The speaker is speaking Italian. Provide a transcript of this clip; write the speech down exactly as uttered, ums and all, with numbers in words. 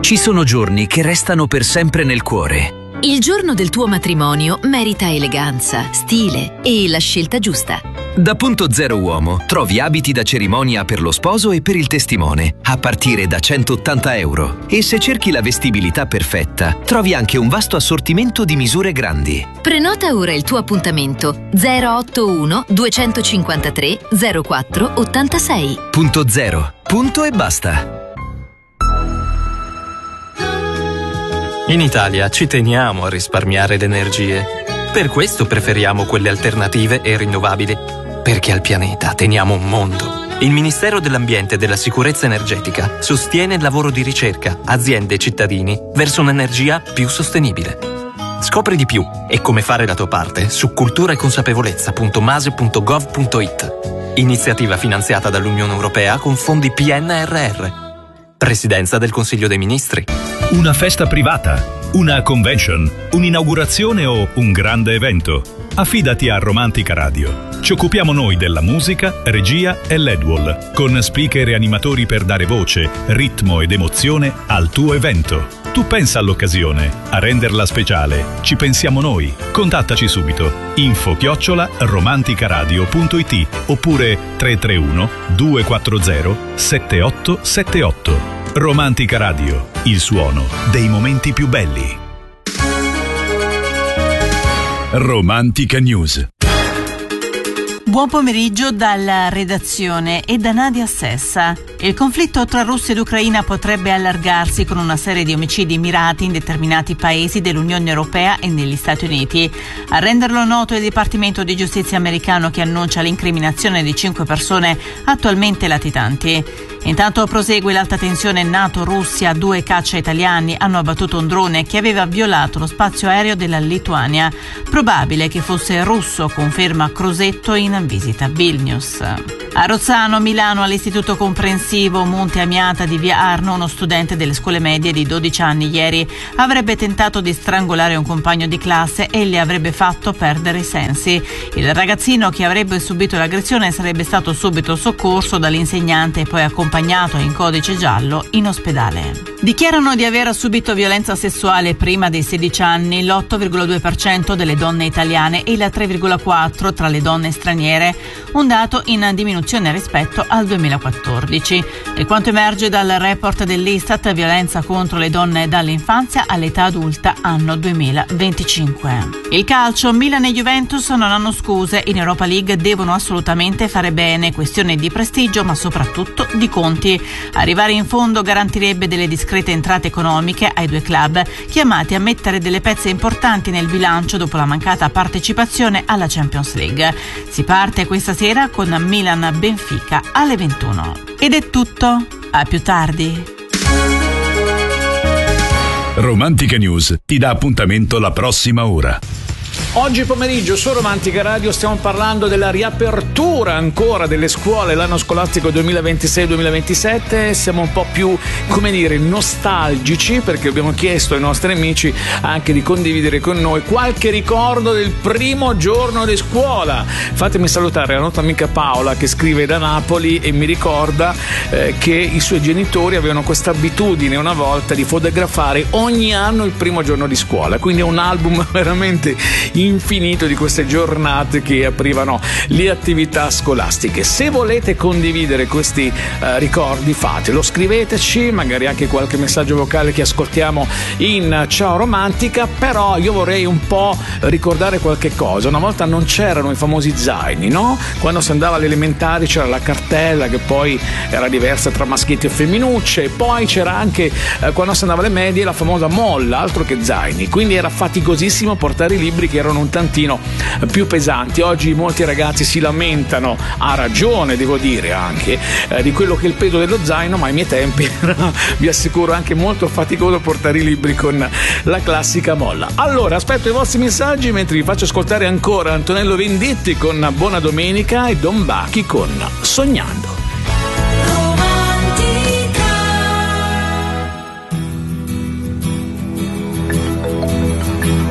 Ci sono giorni che restano per sempre nel cuore. Il giorno del tuo matrimonio merita eleganza, stile e la scelta giusta. Da Punto Zero Uomo trovi abiti da cerimonia per lo sposo e per il testimone, a partire da centottanta euro. E se cerchi la vestibilità perfetta, trovi anche un vasto assortimento di misure grandi. Prenota ora il tuo appuntamento zero otto uno duecentocinquantatré zero quattro ottantasei. Punto Zero. Punto e basta. In Italia ci teniamo a risparmiare le energie. Per questo preferiamo quelle alternative e rinnovabili, perché al pianeta teniamo un mondo. Il Ministero dell'Ambiente e della Sicurezza Energetica sostiene il lavoro di ricerca, aziende e cittadini verso un'energia più sostenibile. Scopri di più e come fare la tua parte su cultura e consapevolezza punto mase punto gov punto it. Iniziativa finanziata dall'Unione Europea con fondi P N R R. Presidenza del Consiglio dei Ministri. Una festa privata, una convention, un'inaugurazione o un grande evento. Affidati a Romantica Radio. Ci occupiamo noi della musica, regia e L E D wall, con speaker e animatori per dare voce, ritmo ed emozione al tuo evento. Tu pensa all'occasione, a renderla speciale. Ci pensiamo noi. Contattaci subito. Info chiocciola romanticaradio punto it oppure tre tre uno due quattro zero sette otto sette otto. Romantica Radio, il suono dei momenti più belli. Romantica News. Buon pomeriggio dalla redazione e da Nadia Sessa. Il conflitto tra Russia ed Ucraina potrebbe allargarsi con una serie di omicidi mirati in determinati paesi dell'Unione Europea e negli Stati Uniti. A renderlo noto il Dipartimento di Giustizia americano, che annuncia l'incriminazione di cinque persone attualmente latitanti. Intanto prosegue l'alta tensione NATO-Russia. Due caccia italiani hanno abbattuto un drone che aveva violato lo spazio aereo della Lituania. Probabile che fosse russo, conferma Crosetto in visita a Vilnius. A Rozzano, Milano, all'Istituto Comprensivo Monte Amiata di Via Arno, uno studente delle scuole medie di dodici anni ieri avrebbe tentato di strangolare un compagno di classe e le avrebbe fatto perdere i sensi. Il ragazzino che avrebbe subito l'aggressione sarebbe stato subito soccorso dall'insegnante e poi accompagnato in codice giallo in ospedale. Dichiarano di aver subito violenza sessuale prima dei sedici anni l'otto virgola due per cento delle donne italiane e il tre virgola quattro per cento tra le donne straniere, un dato in diminuzione rispetto al duemilaquattordici. E quanto emerge dal report dell'Istat, violenza contro le donne dall'infanzia all'età adulta anno duemilaventicinque. Il calcio, Milan e Juventus non hanno scuse, in Europa League devono assolutamente fare bene, questione di prestigio ma soprattutto di conti. Arrivare in fondo garantirebbe delle discrete entrate economiche ai due club, chiamati a mettere delle pezze importanti nel bilancio dopo la mancata partecipazione alla Champions League. Si parte questa sera con Milan-Benfica alle ventuno. Ed è tutto, a più tardi. Romantica News ti dà appuntamento la prossima ora. Oggi pomeriggio su Romantica Radio stiamo parlando della riapertura ancora delle scuole l'anno scolastico duemilaventisei duemilaventisette. Siamo un po' più, come dire, nostalgici, perché abbiamo chiesto ai nostri amici anche di condividere con noi qualche ricordo del primo giorno di scuola. Fatemi salutare la nostra amica Paola, che scrive da Napoli e mi ricorda eh, che i suoi genitori avevano questa abitudine una volta di fotografare ogni anno il primo giorno di scuola, quindi è un album veramente infinito di queste giornate che aprivano le attività scolastiche. Se volete condividere questi uh, ricordi, fatelo, scriveteci, magari anche qualche messaggio vocale che ascoltiamo in Ciao Romantica. Però io vorrei un po' ricordare qualche cosa. Una volta non c'erano i famosi zaini, no? Quando si andava alle elementari c'era la cartella, che poi era diversa tra maschietti e femminucce, e poi c'era anche uh, quando si andava alle medie la famosa molla, altro che zaini, quindi era faticosissimo portare i libri che erano un tantino più pesanti. Oggi molti ragazzi si lamentano, a ragione devo dire anche, eh, di quello che è il peso dello zaino, ma ai miei tempi era, vi assicuro, anche molto faticoso portare i libri con la classica molla. Allora aspetto i vostri messaggi, mentre vi faccio ascoltare ancora Antonello Venditti con Buona Domenica e Don Bachi con Sognando.